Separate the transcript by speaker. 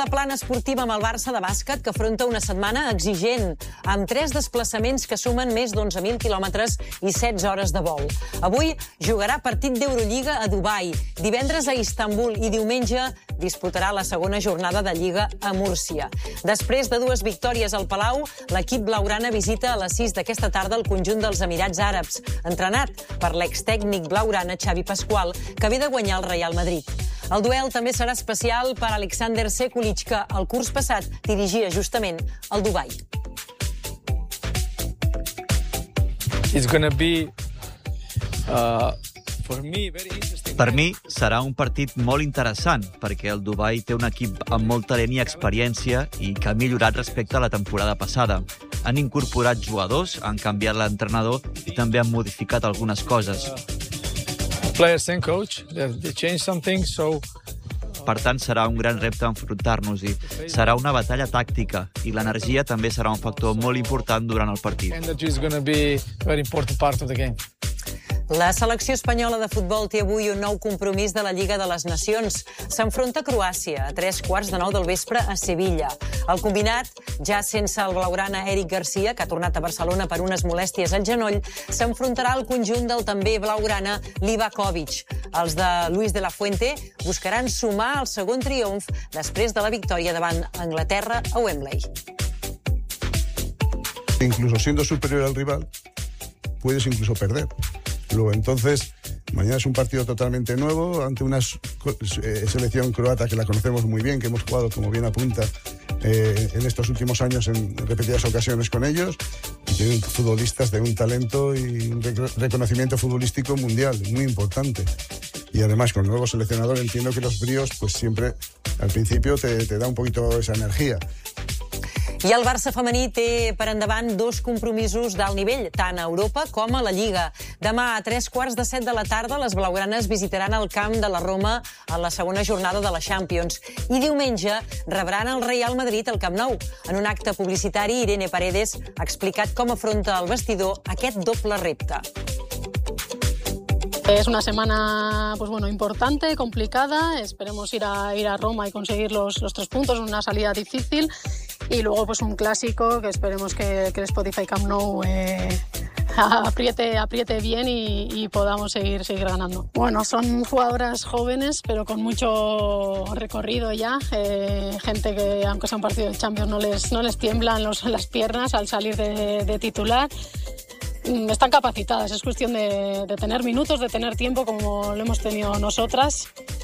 Speaker 1: la plana esportiva amb el Barça de bàsquet, que afronta una setmana exigent, amb 3 desplaçaments que sumen més d'11.000 quilòmetres i 16 hores de vol. Avui jugarà partit d'Eurolliga a Dubai, divendres a Istanbul i diumenge disputarà la segona jornada de Lliga a Múrcia. Després de 2 victòries al Palau, l'equip blaugrana visita a les 6 d'aquesta tarda el conjunt dels Emirats Àrabs, entrenat per l'extècnic blaugrana Xavi Pasqual, que ve de guanyar el Real Madrid. El duel també serà especial per Alexander Sekulic, que el curs passat dirigia justament el Dubai.
Speaker 2: Per mi serà un partit molt interessant, perquè el Dubai té un equip amb molt talent i experiència i que ha millorat respecte a la temporada passada. Han incorporat jugadors, han canviat l'entrenador i també han modificat algunes coses.
Speaker 3: Players and coach, they change something, so...
Speaker 2: Per tant, serà un gran repte enfrontar-nos-hi. Serà una batalla tàctica i l'energia també serà un factor molt important durant el partit.
Speaker 3: Energy is going to be a very important part of the game.
Speaker 1: La selecció espanyola de futbol té avui un nou compromís de la Lliga de les Nacions. S'enfronta a Croàcia a 8:45 del vespre a Sevilla. El combinat, ja sense el blaugrana Eric Garcia, que ha tornat a Barcelona per unes molèsties al genoll, s'enfrontarà al conjunt del també blaugrana Livakovic. Els de Luis de la Fuente buscaran sumar el segon triomf després de la victòria davant Anglaterra a Wembley.
Speaker 4: Incluso siendo superior al rival, puedes incluso perder. Luego, entonces, mañana es un partido totalmente nuevo ante una selección croata que la conocemos muy bien, que hemos jugado, como bien apunta, en estos últimos años en repetidas ocasiones con ellos, y tienen futbolistas de un talento y un reconocimiento futbolístico mundial muy importante. Y además, con el nuevo seleccionador, entiendo que los bríos, pues siempre, al principio, te da un poquito esa energía.
Speaker 1: I el Barça femení té per endavant 2 compromisos d'alt nivell, tant a Europa com a la Lliga. Demà, a 7:15 de la tarda, les blaugranes visitaran el camp de la Roma a la segona jornada de la Champions. I diumenge rebran el Real Madrid al Camp Nou. En un acte publicitari, Irene Paredes ha explicat com afronta el vestidor aquest doble repte.
Speaker 5: Es una semana importante, complicada. Esperemos ir a Roma y conseguir los 3 puntos, una salida difícil. Y luego un clásico que esperemos que el Spotify Camp Nou apriete bien y podamos seguir ganando. Bueno, son jugadoras jóvenes, pero con mucho recorrido ya. Gente que, aunque sea un partido de Champions, no les tiemblan las piernas al salir de titular. Están capacitadas, es cuestión de tener minutos, de tener tiempo como lo hemos tenido nosotras